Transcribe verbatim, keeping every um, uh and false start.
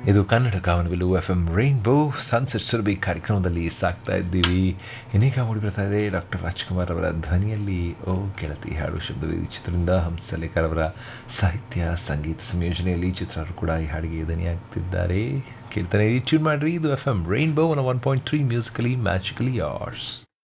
ಇದು ಕನ್ನಡ ಕಾಮನಬಿಲ್ಲು F M rainbow sunset Surabhi ಕಾರ್ಯಕ್ರಮದಲ್ಲಿ ಸಾಕ್ತಾ ಇದ್ದೀವಿ. ಇನ್ನೀಗ ಮೂಡಿಬರ್ತಾ ಇದೆ ಡಾಕ್ಟರ್ ರಾಜ್ಕುಮಾರ್ ಅವರ ಧ್ವನಿಯಲ್ಲಿ ಓ ಗೆಳತಿ ಹಾಡು ಶಬ್ದವೇದಿ ಚಿತ್ರದಿಂದ ಹಂಸಲೇಖರ್ ಅವರ ಸಾಹಿತ್ಯ ಸಂಗೀತ ಸಂಯೋಜನೆಯಲ್ಲಿ ಚಿತ್ರರು ಕೂಡ ಈ ಹಾಡಿಗೆ ಧ್ವನಿಯಾಗ್ತಿದ್ದಾರೆ. ಕೇಳ್ತಾನೆ ಟ್ಯೂನ್ ಮಾಡ್ರಿ. ಇದು F M rainbow one one point three musically magically ಯಾರ್ಸ್.